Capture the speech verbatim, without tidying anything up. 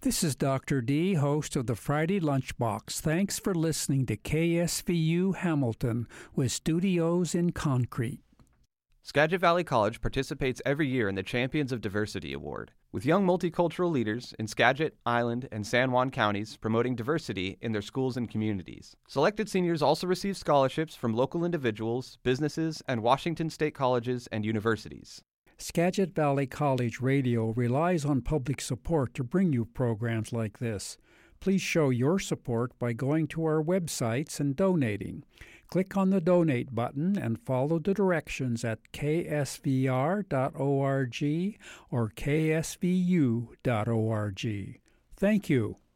This is Doctor D, host of the Friday Lunchbox. Thanks for listening to K S V U Hamilton with studios in concrete. Skagit Valley College participates every year in the Champions of Diversity Award, with young multicultural leaders in Skagit, Island, and San Juan counties promoting diversity in their schools and communities. Selected seniors also receive scholarships from local individuals, businesses, and Washington State colleges and universities. Skagit Valley College Radio relies on public support to bring you programs like this. Please show your support by going to our websites and donating. Click on the Donate button and follow the directions at k s v r dot org or k s v u dot org. Thank you.